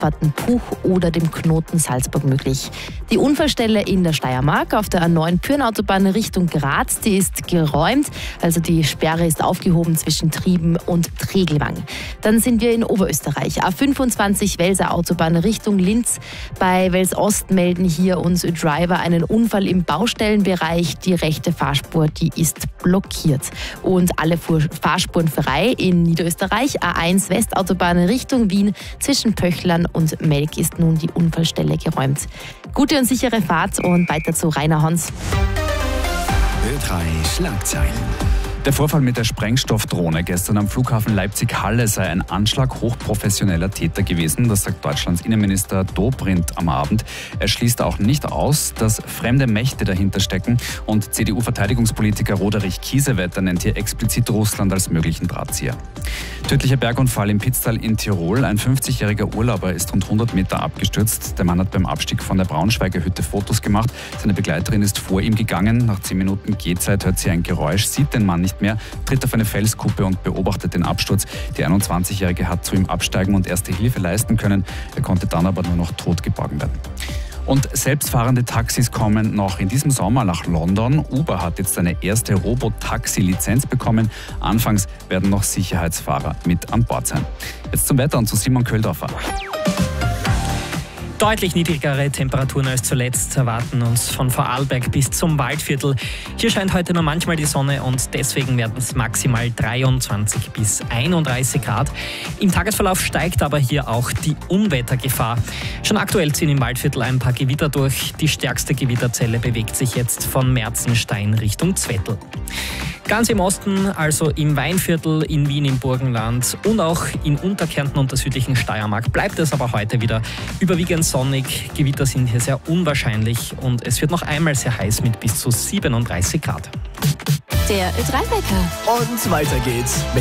Partenpuch oder dem Knoten Salzburg möglich. Die Unfallstelle in der Steiermark auf der A9 Pyhrn-Autobahn Richtung Graz, die ist geräumt. Also die Sperre ist aufgehoben zwischen Trieben und Tregelwang. Dann sind wir in Oberösterreich. A25 Welser Autobahn Richtung Linz. Bei Wels Ost melden hier uns Driver einen Unfall im Baustellenbereich. Die rechte Fahrspur, die ist blockiert. Und alle Fahrspuren frei in Niederösterreich. A1 Westautobahn Richtung Wien. Zwischen Pöchlern und Melk ist nun die Unfallstelle geräumt. Gute und sichere Fahrt und weiter zu Rainer Hans. Ö3 Schlagzeilen. Der Vorfall mit der Sprengstoffdrohne gestern am Flughafen Leipzig-Halle sei ein Anschlag hochprofessioneller Täter gewesen. Das sagt Deutschlands Innenminister Dobrindt am Abend. Er schließt auch nicht aus, dass fremde Mächte dahinter stecken. Und CDU-Verteidigungspolitiker Roderich Kiesewetter nennt hier explizit Russland als möglichen Drahtzieher. Tödlicher Bergunfall im Pitztal in Tirol. Ein 50-jähriger Urlauber ist rund 100 Meter abgestürzt. Der Mann hat beim Abstieg von der Braunschweiger Hütte Fotos gemacht. Seine Begleiterin ist vor ihm gegangen. Nach 10 Minuten Gehzeit hört sie ein Geräusch, sieht den Mann nicht mehr, tritt auf eine Felskuppe und beobachtet den Absturz. Die 21-Jährige hat zu ihm absteigen und erste Hilfe leisten können. Er konnte dann aber nur noch tot geborgen werden. Und selbstfahrende Taxis kommen noch in diesem Sommer nach London. Uber hat jetzt eine erste Robotaxi-Lizenz bekommen. Anfangs werden noch Sicherheitsfahrer mit an Bord sein. Jetzt zum Wetter und zu Simon Köhldorfer. Deutlich niedrigere Temperaturen als zuletzt erwarten uns von Vorarlberg bis zum Waldviertel. Hier scheint heute nur manchmal die Sonne und deswegen werden es maximal 23 bis 31 Grad. Im Tagesverlauf steigt aber hier auch die Unwettergefahr. Schon aktuell ziehen im Waldviertel ein paar Gewitter durch. Die stärkste Gewitterzelle bewegt sich jetzt von Merzenstein Richtung Zwettl. Ganz im Osten, also im Weinviertel, in Wien im Burgenland und auch in Unterkärnten und der südlichen Steiermark bleibt es aber heute wieder überwiegend sonnig. Gewitter sind hier sehr unwahrscheinlich und es wird noch einmal sehr heiß mit bis zu 37 Grad. Der Ö3-Wecker. Und weiter geht's mit